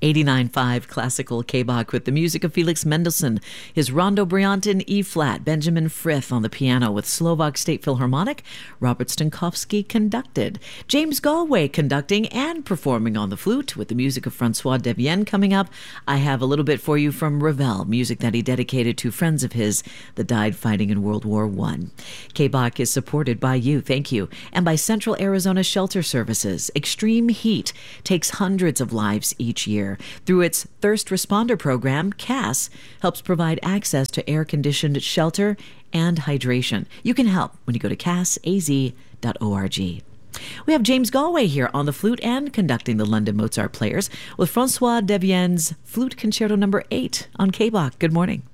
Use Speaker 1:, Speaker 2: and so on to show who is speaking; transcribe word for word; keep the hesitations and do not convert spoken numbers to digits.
Speaker 1: eighty-nine point five Classical K-Bach with the music of Felix Mendelssohn, his Rondo Briant in E-flat, Benjamin Frith on the piano with Slovak State Philharmonic, Robert Stankowski conducted, James Galway conducting and performing on the flute with the music of Francois Devienne coming up. I have a little bit for you from Ravel, music that he dedicated to friends of his that died fighting in World War One. K-Bach is supported by you, thank you, and by Central Arizona Shelter Services. Extreme heat takes hundreds of lives each year. Through its Thirst Responder program, C A S helps provide access to air-conditioned shelter and hydration. You can help when you go to cas a z dot org. We have James Galway here on the flute and conducting the London Mozart Players with Francois Devienne's Flute Concerto number eight on K-Bach. Good morning.